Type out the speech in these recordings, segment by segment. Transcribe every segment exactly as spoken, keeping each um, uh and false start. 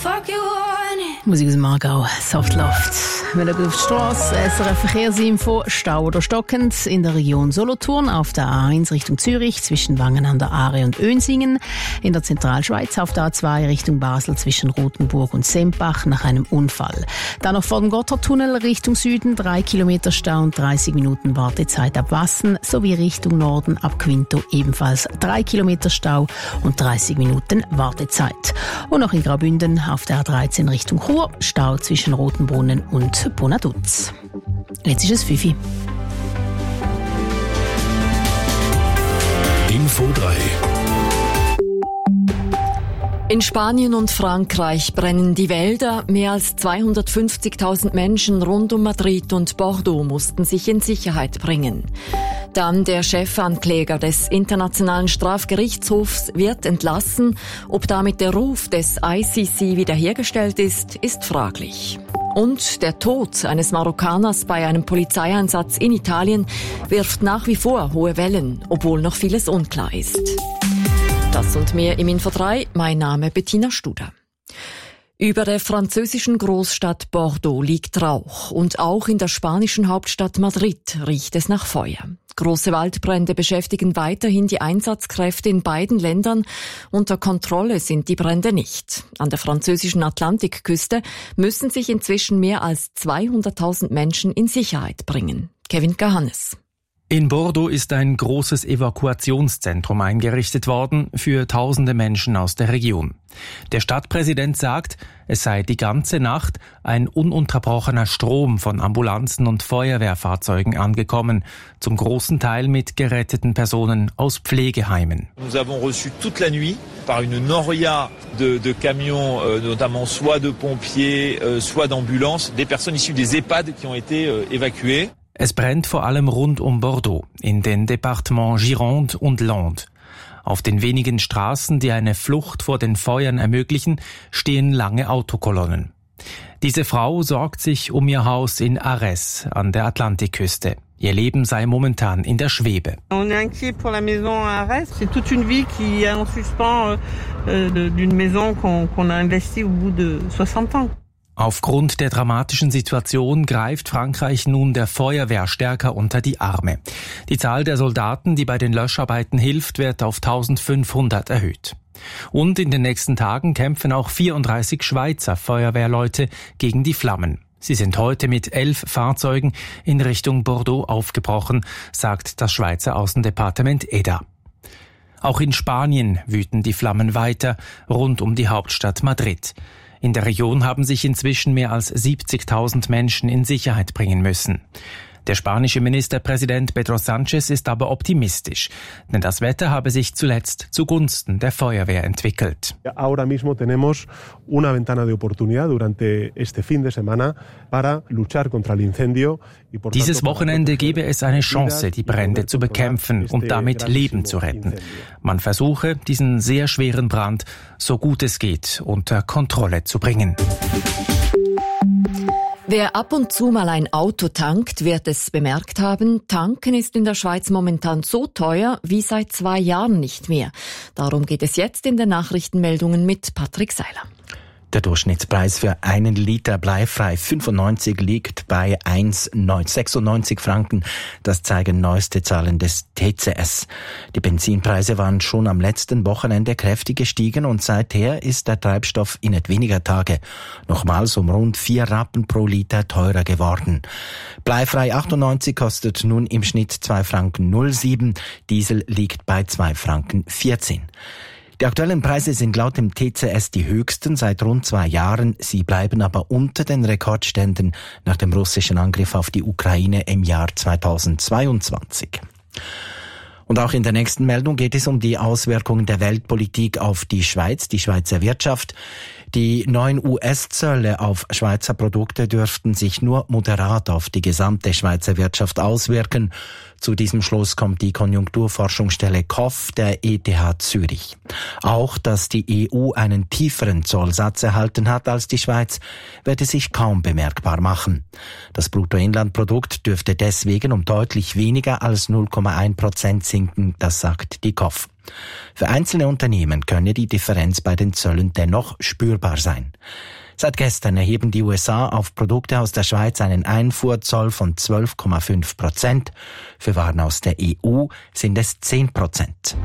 Fuck you on it. Musik aus dem Aargau, Soft Loft. Wir schauen auf die Strasse, S R F Verkehrsinfo, Stau oder stockend in der Region Solothurn auf der A eins Richtung Zürich zwischen Wangen an der Aare und Önsingen, in der Zentralschweiz auf der A zwei Richtung Basel zwischen Rothenburg und Sempach nach einem Unfall. Dann noch vor dem Gotthardtunnel Richtung Süden, drei Kilometer Stau und dreißig Minuten Wartezeit ab Wassen, sowie Richtung Norden ab Quinto ebenfalls drei Kilometer Stau und dreißig Minuten Wartezeit. Und noch in Graubünden auf der A dreizehn Richtung Chur, Stau zwischen Rotenbrunnen und Bonaduz. Jetzt ist es Fifi. Info drei. In Spanien und Frankreich brennen die Wälder. Mehr als zweihundertfünfzigtausend Menschen rund um Madrid und Bordeaux mussten sich in Sicherheit bringen. Dann der Chefankläger des Internationalen Strafgerichtshofs wird entlassen. Ob damit der Ruf des I C C wiederhergestellt ist, ist fraglich. Und der Tod eines Marokkaners bei einem Polizeieinsatz in Italien wirft nach wie vor hohe Wellen, obwohl noch vieles unklar ist. Das und mehr im Info drei. Mein Name Bettina Studer. Über der französischen Großstadt Bordeaux liegt Rauch und auch in der spanischen Hauptstadt Madrid riecht es nach Feuer. Große Waldbrände beschäftigen weiterhin die Einsatzkräfte in beiden Ländern. Unter Kontrolle sind die Brände nicht. An der französischen Atlantikküste müssen sich inzwischen mehr als zweihunderttausend Menschen in Sicherheit bringen. Kevin Gahannes. In Bordeaux ist ein großes Evakuationszentrum eingerichtet worden für tausende Menschen aus der Region. Der Stadtpräsident sagt, es sei die ganze Nacht ein ununterbrochener Strom von Ambulanzen und Feuerwehrfahrzeugen angekommen, zum großen Teil mit geretteten Personen aus Pflegeheimen. Nous avons reçu toute la nuit par une noria de, de camions, euh, notamment soit de pompiers, euh, soit d'ambulances, des personnes issues des EHPAD qui ont été euh, évacuées. Es brennt vor allem rund um Bordeaux, in den Departements Gironde und Landes. Auf den wenigen Straßen, die eine Flucht vor den Feuern ermöglichen, stehen lange Autokolonnen. Diese Frau sorgt sich um ihr Haus in Arès an der Atlantikküste. Ihr Leben sei momentan in der Schwebe. On est inquiet pour la maison à Arès. C'est toute une vie qui est en suspens euh, d'une maison qu'on, qu'on a investie au bout de soixante ans. Aufgrund der dramatischen Situation greift Frankreich nun der Feuerwehr stärker unter die Arme. Die Zahl der Soldaten, die bei den Löscharbeiten hilft, wird auf eintausendfünfhundert erhöht. Und in den nächsten Tagen kämpfen auch vierunddreißig Schweizer Feuerwehrleute gegen die Flammen. Sie sind heute mit elf Fahrzeugen in Richtung Bordeaux aufgebrochen, sagt das Schweizer Außendepartement E D A. Auch in Spanien wüten die Flammen weiter, rund um die Hauptstadt Madrid. In der Region haben sich inzwischen mehr als siebzigtausend Menschen in Sicherheit bringen müssen. Der spanische Ministerpräsident Pedro Sánchez ist aber optimistisch, denn das Wetter habe sich zuletzt zugunsten der Feuerwehr entwickelt. Ahora mismo tenemos una ventana de oportunidad durante este fin de semana para luchar contra el incendio. Dieses Wochenende gebe es eine Chance, die Brände zu bekämpfen und damit Leben zu retten. Man versuche, diesen sehr schweren Brand so gut es geht unter Kontrolle zu bringen. Wer ab und zu mal ein Auto tankt, wird es bemerkt haben, tanken ist in der Schweiz momentan so teuer wie seit zwei Jahren nicht mehr. Darum geht es jetzt in den Nachrichtenmeldungen mit Patrick Seiler. Der Durchschnittspreis für einen Liter bleifrei fünfundneunzig liegt bei eins Komma sechsundneunzig Franken. Das zeigen neueste Zahlen des T C S. Die Benzinpreise waren schon am letzten Wochenende kräftig gestiegen und seither ist der Treibstoff innerhalb weniger Tage nochmals um rund vier Rappen pro Liter teurer geworden. Bleifrei achtundneunzig kostet nun im Schnitt zwei Franken null sieben, Diesel liegt bei zwei Franken vierzehn. Die aktuellen Preise sind laut dem T C S die höchsten seit rund zwei Jahren. Sie bleiben aber unter den Rekordständen nach dem russischen Angriff auf die Ukraine im Jahr zweitausendzweiundzwanzig. Und auch in der nächsten Meldung geht es um die Auswirkungen der Weltpolitik auf die Schweiz, die Schweizer Wirtschaft. Die neuen U S-Zölle auf Schweizer Produkte dürften sich nur moderat auf die gesamte Schweizer Wirtschaft auswirken. Zu diesem Schluss kommt die Konjunkturforschungsstelle K O F der E T H Zürich. Auch, dass die E U einen tieferen Zollsatz erhalten hat als die Schweiz, werde sich kaum bemerkbar machen. Das Bruttoinlandprodukt dürfte deswegen um deutlich weniger als null Komma eins Prozent sinken, das sagt die K O F. Für einzelne Unternehmen könne die Differenz bei den Zöllen dennoch spürbar sein. Seit gestern erheben die U S A auf Produkte aus der Schweiz einen Einfuhrzoll von zwölf Komma fünf Prozent. Für Waren aus der E U sind es zehn Prozent.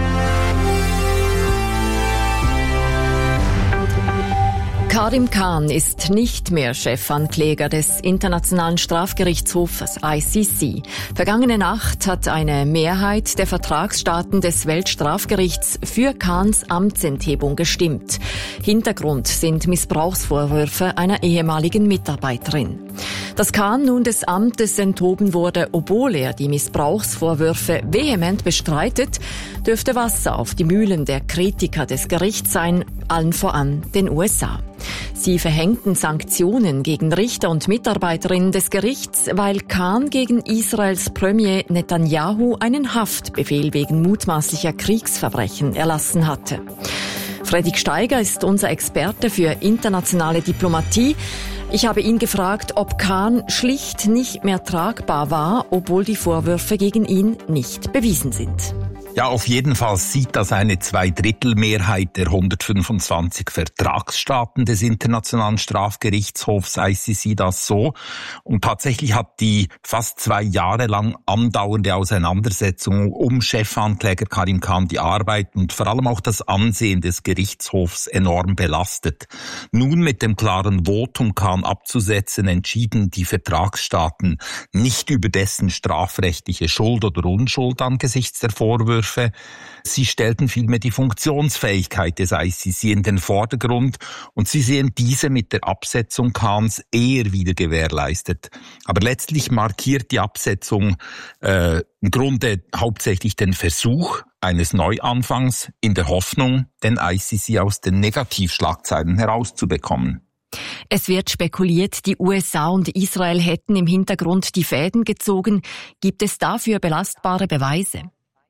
Karim Khan ist nicht mehr Chefankläger des Internationalen Strafgerichtshofs I C C. Vergangene Nacht hat eine Mehrheit der Vertragsstaaten des Weltstrafgerichts für Khans Amtsenthebung gestimmt. Hintergrund sind Missbrauchsvorwürfe einer ehemaligen Mitarbeiterin. Dass Khan nun des Amtes enthoben wurde, obwohl er die Missbrauchsvorwürfe vehement bestreitet, dürfte Wasser auf die Mühlen der Kritiker des Gerichts sein, allen voran den U S A. Sie verhängten Sanktionen gegen Richter und Mitarbeiterinnen des Gerichts, weil Khan gegen Israels Premier Netanyahu einen Haftbefehl wegen mutmaßlicher Kriegsverbrechen erlassen hatte. Fredrik Steiger ist unser Experte für internationale Diplomatie. Ich habe ihn gefragt, ob Khan schlicht nicht mehr tragbar war, obwohl die Vorwürfe gegen ihn nicht bewiesen sind. Ja, auf jeden Fall sieht das eine Zweidrittelmehrheit der hundertfünfundzwanzig Vertragsstaaten des Internationalen Strafgerichtshofs I C C das so. Und tatsächlich hat die fast zwei Jahre lang andauernde Auseinandersetzung um Chefankläger Karim Khan die Arbeit und vor allem auch das Ansehen des Gerichtshofs enorm belastet. Nun mit dem klaren Votum, Khan abzusetzen, entschieden die Vertragsstaaten nicht über dessen strafrechtliche Schuld oder Unschuld angesichts der Vorwürfe. Sie stellten vielmehr die Funktionsfähigkeit des I C C in den Vordergrund und sie sehen diese mit der Absetzung Khans eher wieder gewährleistet. Aber letztlich markiert die Absetzung äh, im Grunde hauptsächlich den Versuch eines Neuanfangs in der Hoffnung, den I C C aus den Negativschlagzeilen herauszubekommen. Es wird spekuliert, die U S A und Israel hätten im Hintergrund die Fäden gezogen. Gibt es dafür belastbare Beweise?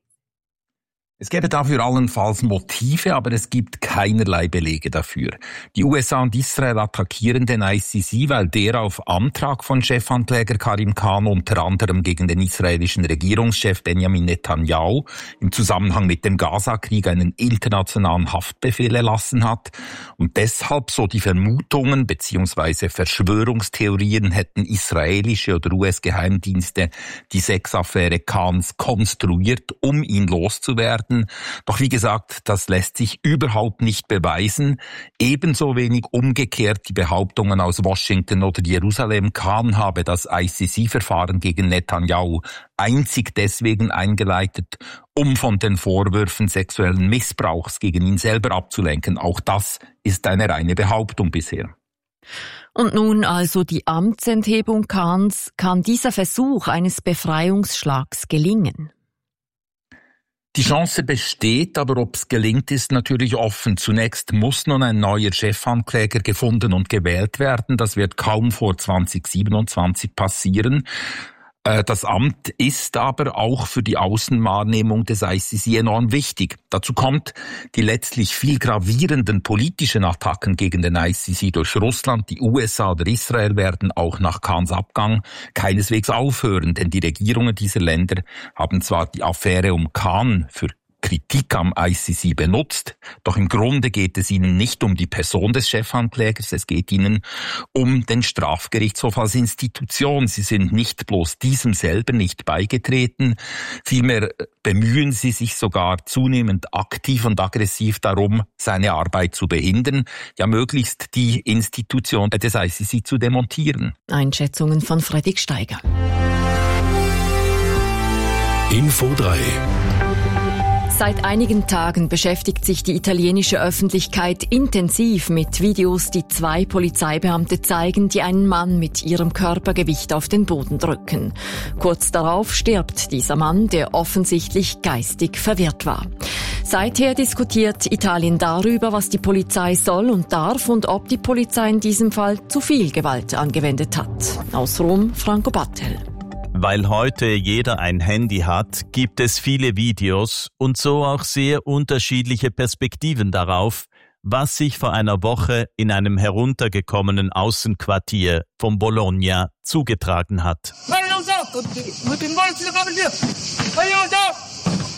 Es gäbe dafür allenfalls Motive, aber es gibt keinerlei Belege dafür. Die U S A und Israel attackieren den I C C, weil der auf Antrag von Chefankläger Karim Khan unter anderem gegen den israelischen Regierungschef Benjamin Netanyahu im Zusammenhang mit dem Gaza-Krieg einen internationalen Haftbefehl erlassen hat. Und deshalb, so die Vermutungen bzw. Verschwörungstheorien, hätten israelische oder U S-Geheimdienste die Sexaffäre Khans konstruiert, um ihn loszuwerden. Doch wie gesagt, das lässt sich überhaupt nicht beweisen. Ebenso wenig umgekehrt die Behauptungen aus Washington oder Jerusalem, Khan habe das I C C-Verfahren gegen Netanyahu einzig deswegen eingeleitet, um von den Vorwürfen sexuellen Missbrauchs gegen ihn selber abzulenken. Auch das ist eine reine Behauptung bisher. Und nun also die Amtsenthebung Khans. Kann dieser Versuch eines Befreiungsschlags gelingen? Die Chance besteht, aber ob es gelingt, ist natürlich offen. Zunächst muss nun ein neuer Chefankläger gefunden und gewählt werden. Das wird kaum vor zwanzig siebenundzwanzig passieren. Das Amt ist aber auch für die Außenwahrnehmung des I C C enorm wichtig. Dazu kommt, die letztlich viel gravierenden politischen Attacken gegen den I C C durch Russland, die U S A oder Israel werden auch nach Khans Abgang keineswegs aufhören, denn die Regierungen dieser Länder haben zwar die Affäre um Khan für Kritik am I C C benutzt, doch im Grunde geht es ihnen nicht um die Person des Chefanklägers, es geht ihnen um den Strafgerichtshof als Institution. Sie sind nicht bloß diesem selber nicht beigetreten, vielmehr bemühen sie sich sogar zunehmend aktiv und aggressiv darum, seine Arbeit zu behindern, ja möglichst die Institution des I C C zu demontieren. Einschätzungen von Fredrik Steiger. Info drei. Seit einigen Tagen beschäftigt sich die italienische Öffentlichkeit intensiv mit Videos, die zwei Polizeibeamte zeigen, die einen Mann mit ihrem Körpergewicht auf den Boden drücken. Kurz darauf stirbt dieser Mann, der offensichtlich geistig verwirrt war. Seither diskutiert Italien darüber, was die Polizei soll und darf und ob die Polizei in diesem Fall zu viel Gewalt angewendet hat. Aus Rom, Franco Battel. Weil heute jeder ein Handy hat, gibt es viele Videos und so auch sehr unterschiedliche Perspektiven darauf, was sich vor einer Woche in einem heruntergekommenen Außenquartier von Bologna zugetragen hat.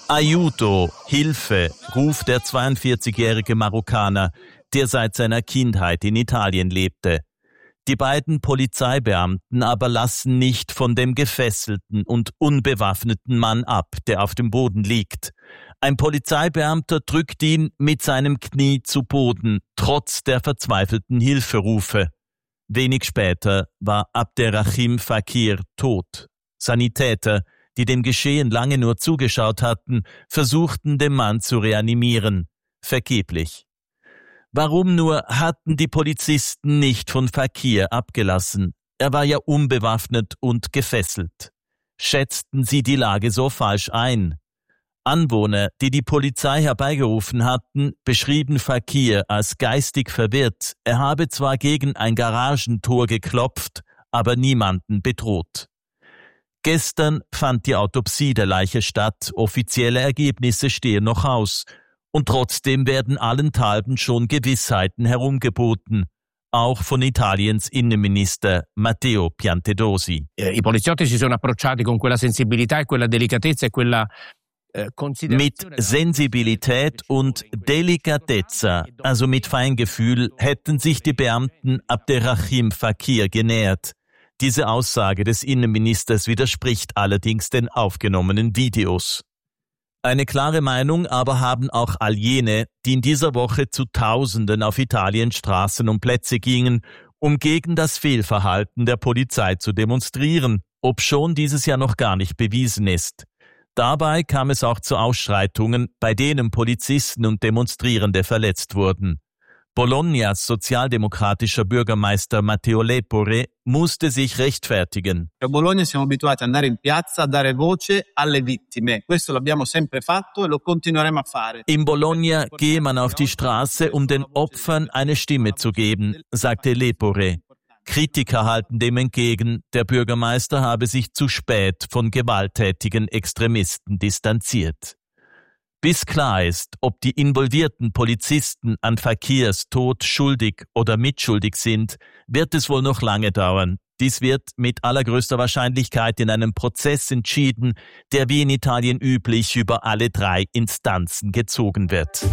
Aiuto, Hilfe, ruft der zweiundvierzigjährige Marokkaner, der seit seiner Kindheit in Italien lebte. Die beiden Polizeibeamten aber lassen nicht von dem gefesselten und unbewaffneten Mann ab, der auf dem Boden liegt. Ein Polizeibeamter drückt ihn mit seinem Knie zu Boden, trotz der verzweifelten Hilferufe. Wenig später war Abderrahim Fakir tot. Sanitäter, die dem Geschehen lange nur zugeschaut hatten, versuchten, den Mann zu reanimieren. Vergeblich. Warum nur hatten die Polizisten nicht von Fakir abgelassen? Er war ja unbewaffnet und gefesselt. Schätzten sie die Lage so falsch ein? Anwohner, die die Polizei herbeigerufen hatten, beschrieben Fakir als geistig verwirrt. Er habe zwar gegen ein Garagentor geklopft, aber niemanden bedroht. Gestern fand die Autopsie der Leiche statt. Offizielle Ergebnisse stehen noch aus. Und trotzdem werden allenthalben schon Gewissheiten herumgeboten. Auch von Italiens Innenminister Matteo Piantedosi. I poliziotti si sono approcciati con quella sensibilità e quella delicatezza e quella Mit Sensibilität und Delicatezza, also mit Feingefühl, hätten sich die Beamten Abderrahim Fakir genähert. Diese Aussage des Innenministers widerspricht allerdings den aufgenommenen Videos. Eine klare Meinung aber haben auch all jene, die in dieser Woche zu Tausenden auf Italiens Straßen und Plätze gingen, um gegen das Fehlverhalten der Polizei zu demonstrieren, obschon dieses ja noch gar nicht bewiesen ist. Dabei kam es auch zu Ausschreitungen, bei denen Polizisten und Demonstrierende verletzt wurden. Bolognas sozialdemokratischer Bürgermeister Matteo Lepore musste sich rechtfertigen. A Bologna siamo abituati ad andare in piazza a dare voce alle vittime. Questo l'abbiamo sempre fatto e lo continueremo a fare. In Bologna gehe man auf die Straße, um den Opfern eine Stimme zu geben, sagte Lepore. Kritiker halten dem entgegen, der Bürgermeister habe sich zu spät von gewalttätigen Extremisten distanziert. Bis klar ist, ob die involvierten Polizisten an Fakirs Tod schuldig oder mitschuldig sind, wird es wohl noch lange dauern. Dies wird mit allergrößter Wahrscheinlichkeit in einem Prozess entschieden, der wie in Italien üblich über alle drei Instanzen gezogen wird.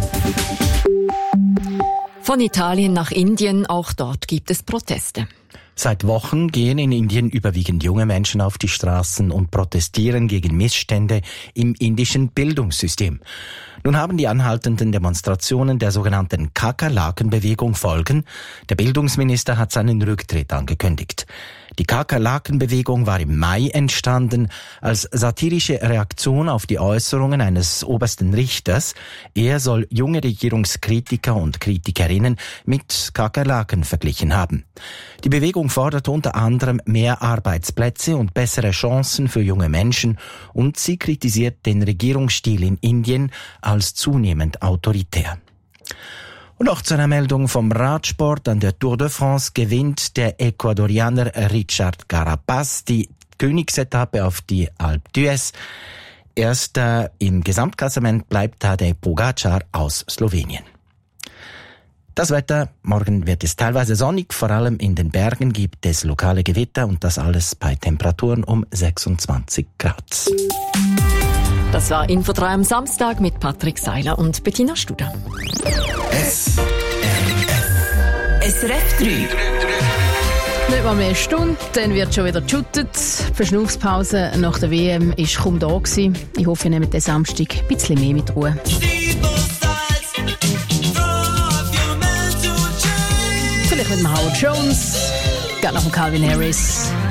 Von Italien nach Indien, auch dort gibt es Proteste. Seit Wochen gehen in Indien überwiegend junge Menschen auf die Straßen und protestieren gegen Missstände im indischen Bildungssystem. Nun haben die anhaltenden Demonstrationen der sogenannten Kakerlakenbewegung Folgen. Der Bildungsminister hat seinen Rücktritt angekündigt. Die Kakerlakenbewegung war im Mai entstanden als satirische Reaktion auf die Äußerungen eines obersten Richters. Er soll junge Regierungskritiker und Kritikerinnen mit Kakerlaken verglichen haben. Die Bewegung fordert unter anderem mehr Arbeitsplätze und bessere Chancen für junge Menschen und sie kritisiert den Regierungsstil in Indien als zunehmend autoritär. Und noch zu einer Meldung vom Radsport. An der Tour de France gewinnt der Ecuadorianer Richard Carapaz die Königsetappe auf die Alpe d'Huez. Erster im Gesamtklassement bleibt Tadej Pogačar aus Slowenien. Das Wetter, morgen wird es teilweise sonnig, vor allem in den Bergen gibt es lokale Gewitter und das alles bei Temperaturen um sechsundzwanzig Grad. Das war Info drei am Samstag mit Patrick Seiler und Bettina Studer. S R F. S R F drei. Nicht mal mehr eine Stunde, dann wird schon wieder geshootet. Die Verschnaufspause nach der W M war kaum da gewesen. Ich hoffe, ihr nehmt den Samstag ein bisschen mehr mit Ruhe. Vielleicht mit dem Howard Jones, geht nach dem Calvin Harris.